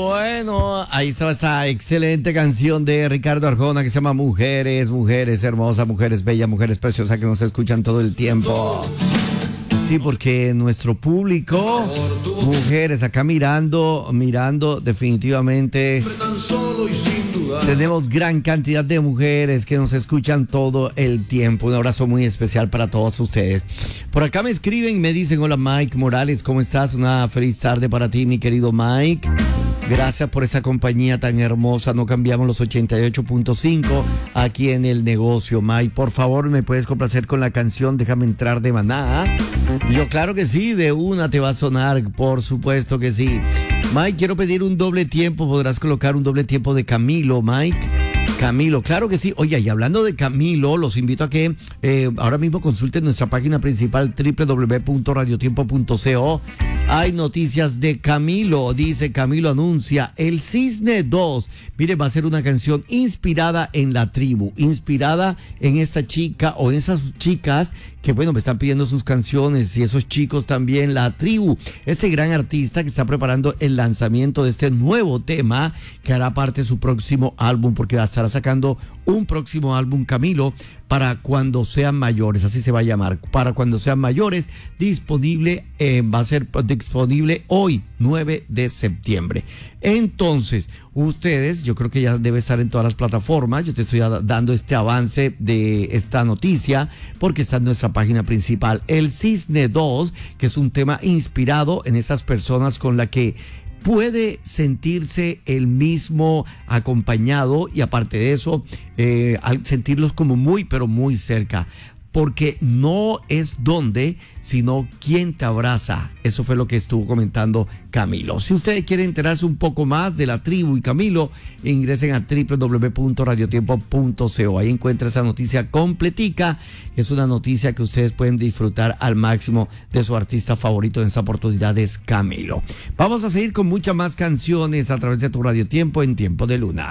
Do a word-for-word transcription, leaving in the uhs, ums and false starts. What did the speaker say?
Bueno, ahí estaba esa excelente canción de Ricardo Arjona que se llama Mujeres, mujeres hermosas, mujeres bellas, mujeres preciosas que nos escuchan todo el tiempo. Sí, porque nuestro público, mujeres acá mirando, mirando definitivamente, tenemos gran cantidad de mujeres que nos escuchan todo el tiempo. Un abrazo muy especial para todos ustedes. Por acá me escriben, me dicen, hola Mike Morales, ¿cómo estás? Una feliz tarde para ti, mi querido Mike. Gracias por esa compañía tan hermosa. No cambiamos los ochenta y ocho punto cinco aquí en el negocio. Mike, por favor, ¿me puedes complacer con la canción Déjame entrar de Maná? Y yo, claro que sí, de una te va a sonar, por supuesto que sí. Mike, quiero pedir un doble tiempo. ¿Podrás colocar un doble tiempo de Camilo, Mike? Camilo, claro que sí. Oye, y hablando de Camilo, los invito a que eh, ahora mismo consulten nuestra página principal doble u doble u doble u punto radiotiempo punto co. Hay noticias de Camilo. Dice, Camilo anuncia El Cisne dos. Mire, va a ser una canción inspirada en La Tribu, inspirada en esta chica o en esas chicas que, bueno, me están pidiendo sus canciones, y esos chicos también, La Tribu. Este gran artista que está preparando el lanzamiento de este nuevo tema que hará parte de su próximo álbum, porque estará sacando un próximo álbum, Camilo, para cuando sean mayores, así se va a llamar, para cuando sean mayores, disponible, eh, va a ser disponible hoy, nueve de septiembre. Entonces, ustedes, yo creo que ya debe estar en todas las plataformas. Yo te estoy dando este avance de esta noticia porque está en nuestra página principal. El Cisne dos, que es un tema inspirado en esas personas con las que puede sentirse el mismo acompañado, y aparte de eso, eh, al sentirlos como muy, pero muy cerca. Porque no es dónde, sino quién te abraza. Eso fue lo que estuvo comentando Camilo. Si ustedes quieren enterarse un poco más de La Tribu y Camilo, ingresen a doble u doble u doble u punto radiotiempo punto co. Ahí encuentra esa noticia completica. Es una noticia que ustedes pueden disfrutar al máximo de su artista favorito. En esta oportunidad es Camilo. Vamos a seguir con muchas más canciones a través de tu Radio Tiempo en Tiempo de Luna.